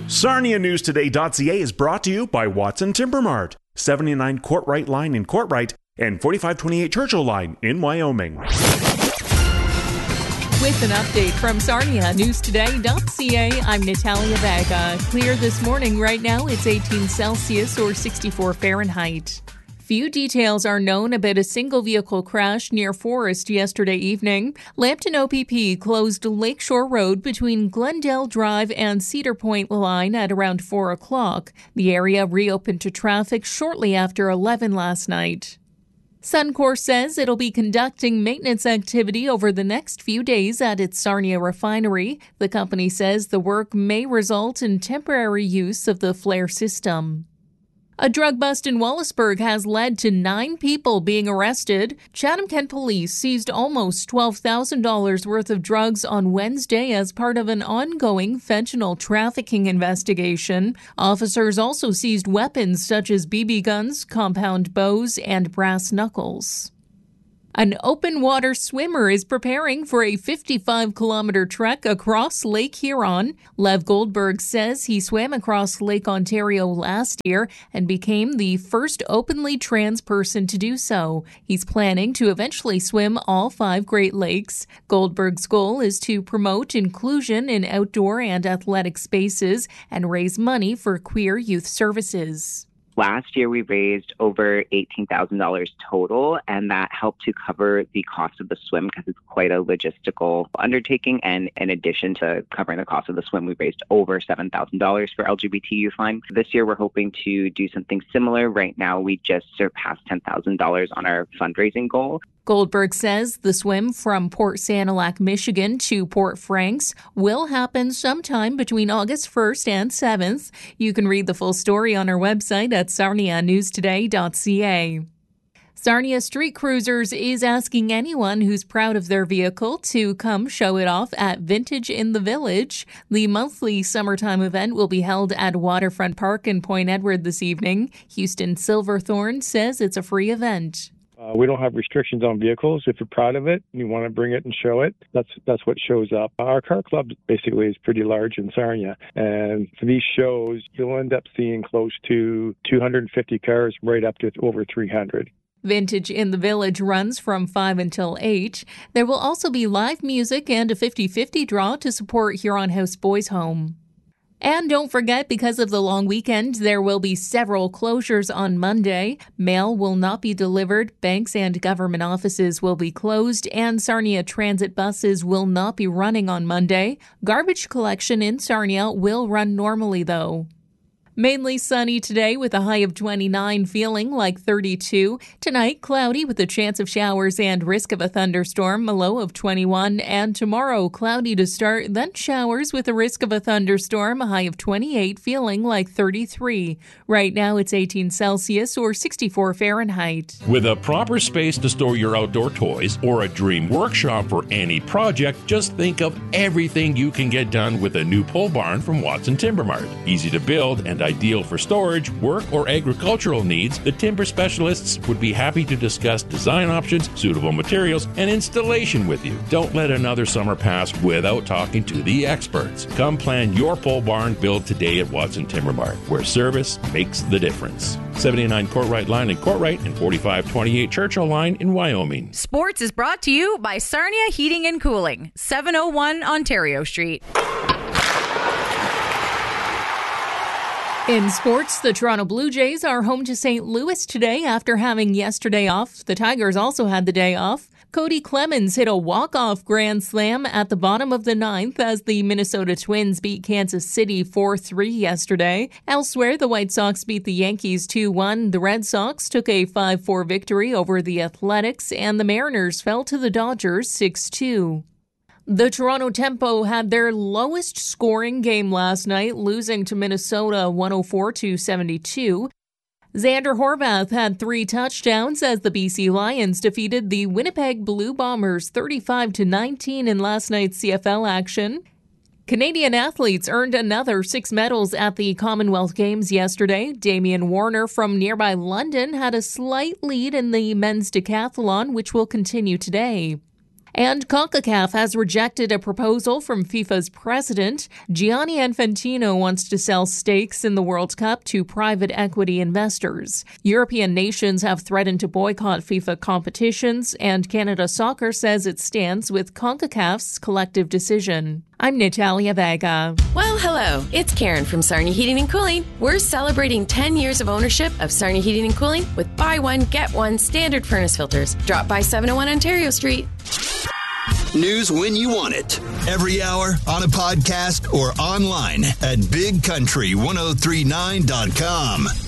SarniaNewsToday.ca is brought to you by Watson Timber Mart, 79 Courtright Line in Courtright and 4528 Churchill Line in Wyoming. With an update from SarniaNewsToday.ca, I'm Natalia Vega. Clear this morning. Right now, it's 18 Celsius or 64 Fahrenheit. Few details are known about a single vehicle crash near Forest yesterday evening. Lambton OPP closed Lakeshore Road between Glendale Drive and Cedar Point Line at around 4 o'clock. The area reopened to traffic shortly after 11 last night. Suncor says it'll be conducting maintenance activity over the next few days at its Sarnia refinery. The company says the work may result in temporary use of the flare system. A drug bust in Wallaceburg has led to 9 people being arrested. Chatham-Kent police seized almost $12,000 worth of drugs on Wednesday as part of an ongoing fentanyl trafficking investigation. Officers also seized weapons such as BB guns, compound bows, and brass knuckles. An open water swimmer is preparing for a 55-kilometer trek across Lake Huron. Lev Goldberg says he swam across Lake Ontario last year and became the first openly trans person to do so. He's planning to eventually swim all 5 Great Lakes. Goldberg's goal is to promote inclusion in outdoor and athletic spaces and raise money for queer youth services. Last year, we raised over $18,000 total, and that helped to cover the cost of the swim because it's quite a logistical undertaking. And in addition to covering the cost of the swim, we raised over $7,000 for LGBT Youth Line. This year, we're hoping to do something similar. Right now, we just surpassed $10,000 on our fundraising goal. Goldberg says the swim from Port Sanilac, Michigan to Port Franks will happen sometime between August 1st and 7th. You can read the full story on our website at sarnianewstoday.ca. Sarnia Street Cruisers is asking anyone who's proud of their vehicle to come show it off at Vintage in the Village. The monthly summertime event will be held at Waterfront Park in Point Edward this evening. Houston Silverthorne says it's a free event. We don't have restrictions on vehicles. If you're proud of it and you want to bring it and show it, that's what shows up. Our car club basically is pretty large in Sarnia. And for these shows, you'll end up seeing close to 250 cars right up to over 300. Vintage in the Village runs from 5 until 8. There will also be live music and a 50-50 draw to support Huron House Boys Home. And don't forget, because of the long weekend, there will be several closures on Monday. Mail will not be delivered, banks and government offices will be closed, and Sarnia transit buses will not be running on Monday. Garbage collection in Sarnia will run normally, though. Mainly sunny today with a high of 29, feeling like 32. Tonight, cloudy with a chance of showers and risk of a thunderstorm, a low of 21. And tomorrow, cloudy to start, then showers with a risk of a thunderstorm, a high of 28, feeling like 33. Right now, it's 18 Celsius or 64 Fahrenheit. With a proper space to store your outdoor toys or a dream workshop for any project, just think of everything you can get done with a new pole barn from Watson Timber Mart. Easy to build and ideal for storage, work, or agricultural needs, the timber specialists would be happy to discuss design options, suitable materials, and installation with you. Don't let another summer pass without talking to the experts. Come plan your pole barn build today at Watson Timber Mart, where service makes the difference. 79 Courtright Line in Courtright and 4528 Churchill Line in Wyoming. Sports is brought to you by Sarnia Heating and Cooling, 701 Ontario Street. In sports, the Toronto Blue Jays are home to St. Louis today after having yesterday off. The Tigers also had the day off. Cody Clemens hit a walk-off grand slam at the bottom of the ninth as the Minnesota Twins beat Kansas City 4-3 yesterday. Elsewhere, the White Sox beat the Yankees 2-1. The Red Sox took a 5-4 victory over the Athletics, and the Mariners fell to the Dodgers 6-2. The Toronto Tempo had their lowest scoring game last night, losing to Minnesota 104-72. Xander Horvath had 3 touchdowns as the BC Lions defeated the Winnipeg Blue Bombers 35-19 in last night's CFL action. Canadian athletes earned another 6 medals at the Commonwealth Games yesterday. Damian Warner from nearby London had a slight lead in the men's decathlon, which will continue today. And CONCACAF has rejected a proposal from FIFA's president. Gianni Infantino wants to sell stakes in the World Cup to private equity investors. European nations have threatened to boycott FIFA competitions, and Canada Soccer says it stands with CONCACAF's collective decision. I'm Natalia Vega. Well, hello. It's Karen from Sarnia Heating and Cooling. We're celebrating 10 years of ownership of Sarnia Heating and Cooling with buy one, get one standard furnace filters. Drop by 701 Ontario Street. News when you want it. Every hour, on a podcast, or online at bigcountry1039.com.